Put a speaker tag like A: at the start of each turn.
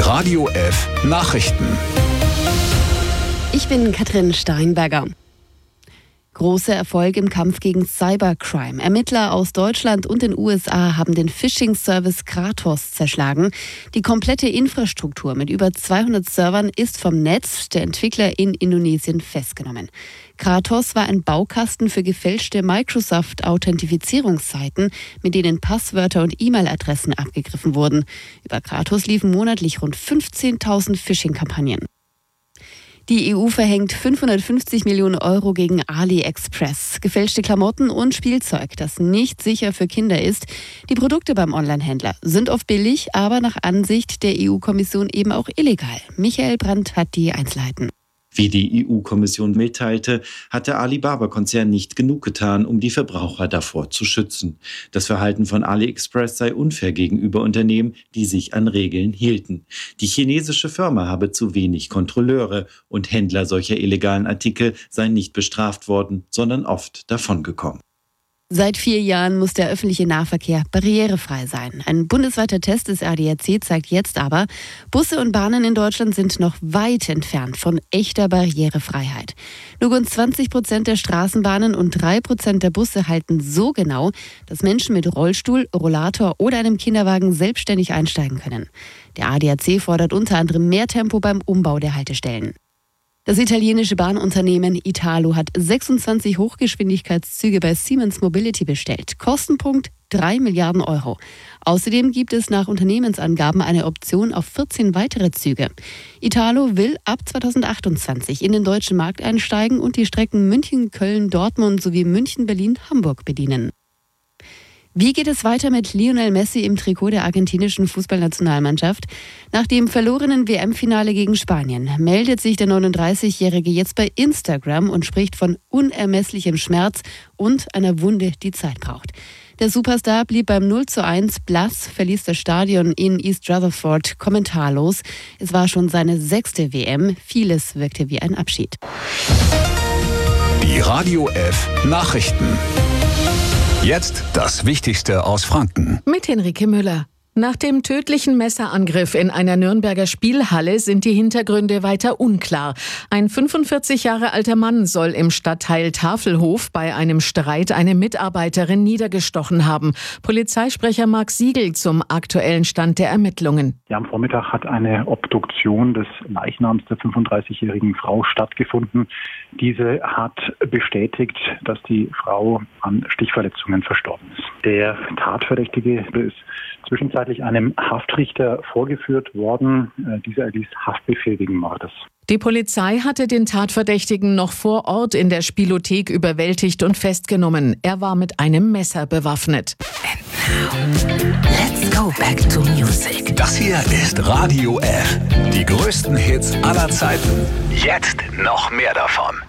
A: Radio F Nachrichten.
B: Ich bin Katrin Steinberger. Großer Erfolg im Kampf gegen Cybercrime. Ermittler aus Deutschland und den USA haben den Phishing-Service Kratos zerschlagen. Die komplette Infrastruktur mit über 200 Servern ist vom Netz der Entwickler in Indonesien festgenommen. Kratos war ein Baukasten für gefälschte Microsoft-Authentifizierungsseiten, mit denen Passwörter und E-Mail-Adressen abgegriffen wurden. Über Kratos liefen monatlich rund 15.000 Phishing-Kampagnen. Die EU verhängt 550 Millionen Euro gegen AliExpress. Gefälschte Klamotten und Spielzeug, das nicht sicher für Kinder ist. Die Produkte beim Onlinehändler sind oft billig, aber nach Ansicht der EU-Kommission eben auch illegal. Michael Brandt hat die Einzelheiten.
C: Wie die EU-Kommission mitteilte, hat der Alibaba-Konzern nicht genug getan, um die Verbraucher davor zu schützen. Das Verhalten von AliExpress sei unfair gegenüber Unternehmen, die sich an Regeln hielten. Die chinesische Firma habe zu wenig Kontrolleure und Händler solcher illegalen Artikel seien nicht bestraft worden, sondern oft davongekommen.
B: Seit 4 Jahren muss der öffentliche Nahverkehr barrierefrei sein. Ein bundesweiter Test des ADAC zeigt jetzt aber, Busse und Bahnen in Deutschland sind noch weit entfernt von echter Barrierefreiheit. Nur rund 20% der Straßenbahnen und 3% der Busse halten so genau, dass Menschen mit Rollstuhl, Rollator oder einem Kinderwagen selbstständig einsteigen können. Der ADAC fordert unter anderem mehr Tempo beim Umbau der Haltestellen. Das italienische Bahnunternehmen Italo hat 26 Hochgeschwindigkeitszüge bei Siemens Mobility bestellt. Kostenpunkt 3 Milliarden Euro. Außerdem gibt es nach Unternehmensangaben eine Option auf 14 weitere Züge. Italo will ab 2028 in den deutschen Markt einsteigen und die Strecken München, Köln, Dortmund sowie München, Berlin, Hamburg bedienen. Wie geht es weiter mit Lionel Messi im Trikot der argentinischen Fußballnationalmannschaft? Nach dem verlorenen WM-Finale gegen Spanien meldet sich der 39-Jährige jetzt bei Instagram und spricht von unermesslichem Schmerz und einer Wunde, die Zeit braucht. Der Superstar blieb beim 0:1 blass, verließ das Stadion in East Rutherford kommentarlos. Es war schon seine 6. WM. Vieles wirkte wie ein Abschied.
A: Die Radio F Nachrichten. Jetzt das Wichtigste aus Franken.
D: Mit Henrike Müller. Nach dem tödlichen Messerangriff in einer Nürnberger Spielhalle sind die Hintergründe weiter unklar. Ein 45 Jahre alter Mann soll im Stadtteil Tafelhof bei einem Streit eine Mitarbeiterin niedergestochen haben. Polizeisprecher Marc Siegel zum aktuellen Stand der Ermittlungen.
E: Ja, am Vormittag hat eine Obduktion des Leichnams der 35-jährigen Frau stattgefunden. Diese hat bestätigt, dass die Frau an Stichverletzungen verstorben ist. Der Tatverdächtige ist zwischenzeitlich einem Haftrichter vorgeführt worden. Dieser erließ Haftbefehl wegen Mordes.
D: Die Polizei hatte den Tatverdächtigen noch vor Ort in der Spielothek überwältigt und festgenommen. Er war mit einem Messer bewaffnet.
F: Let's go back to music.
A: Das hier ist Radio F. Die größten Hits aller Zeiten. Jetzt noch mehr davon.